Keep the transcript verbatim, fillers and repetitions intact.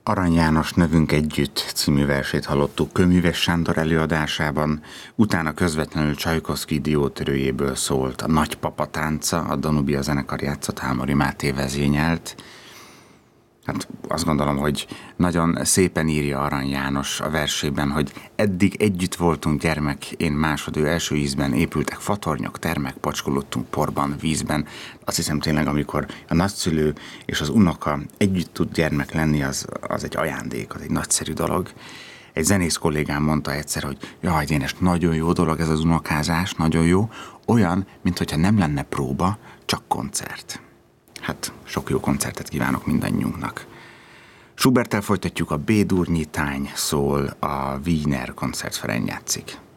Arany János Növünk együtt című versét hallottuk Kőműves Sándor előadásában, utána közvetlenül Csajkovszky diótörőjéből szólt a Nagypapa tánca, a Danubia zenekar játszott, Hámori Máté vezényelt. Hát azt gondolom, hogy nagyon szépen írja Arany János a versében, hogy eddig együtt voltunk gyermek, én másod, ő első ízben, épültek fatornyok, termek, pacskolódtunk porban, vízben. Azt hiszem tényleg, amikor a nagyszülő és az unoka együtt tud gyermek lenni, az, az egy ajándék, az egy nagyszerű dolog. Egy zenész kollégám mondta egyszer, hogy jaj, Dénes, nagyon jó dolog ez az unokázás, nagyon jó, olyan, mintha nem lenne próba, csak koncert. Hát sok jó koncertet kívánok mindannyiunknak. Schuberttel folytatjuk, a B-dur nyitány szól, a Wiener koncertferen játszik.